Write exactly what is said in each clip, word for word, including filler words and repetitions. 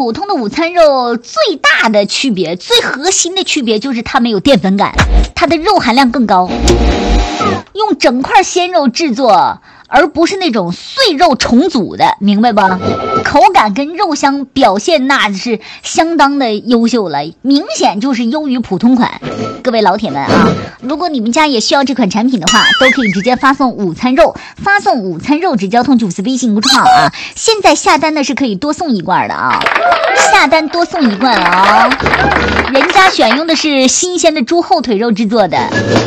普通的午餐肉最大的区别，最核心的区别就是它没有淀粉感，它的肉含量更高，用整块鲜肉制作，而不是那种碎肉重组的，明白吧？口感跟肉香表现那是相当的优秀了，明显就是优于普通款。各位老铁们啊，如果你们家也需要这款产品的话，都可以直接发送午餐肉，发送午餐肉至交通九四微信公众号啊。现在下单呢是可以多送一罐的啊，下单多送一罐啊。人家选用的是新鲜的猪后腿肉制作的。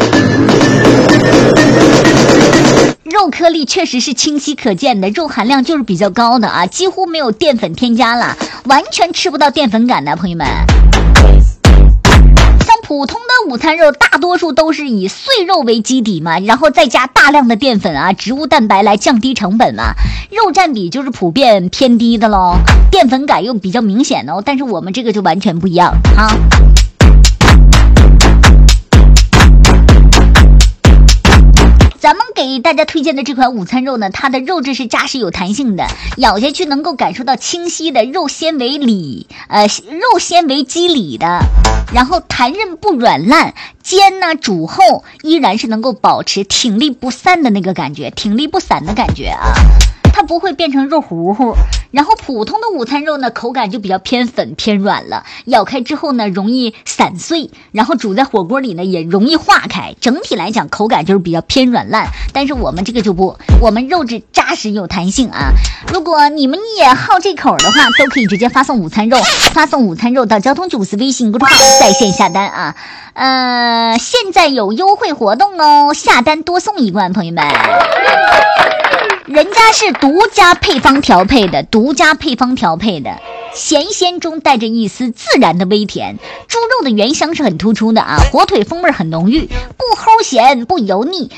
肉颗粒确实是清晰可见的，肉含量就是比较高的啊，几乎没有淀粉添加了，完全吃不到淀粉感的朋友们。像普通的午餐肉大多数都是以碎肉为基底嘛，然后再加大量的淀粉啊、植物蛋白来降低成本嘛，肉占比就是普遍偏低的咯，淀粉感又比较明显哦，但是我们这个就完全不一样啊。咱们给大家推荐的这款午餐肉呢，它的肉质是扎实有弹性的，咬下去能够感受到清晰的肉纤维里，呃，肉纤维肌理的，然后弹韧不软烂，煎呢煮后依然是能够保持挺立不散的那个感觉，挺立不散的感觉啊。它不会变成肉糊糊，然后普通的午餐肉呢，口感就比较偏粉偏软了，咬开之后呢，容易散碎，然后煮在火锅里呢也容易化开，整体来讲口感就是比较偏软烂。但是我们这个就不，我们肉质扎实有弹性啊。如果你们也好这口的话，都可以直接发送午餐肉，发送午餐肉到交通九四微信公众号在线下单啊。呃，现在有优惠活动哦，下单多送一罐，朋友们。人家是独家配方调配的，独家配方调配的，咸鲜中带着一丝自然的微甜，猪肉的原香是很突出的啊，火腿风味很浓郁，不齁咸不油腻，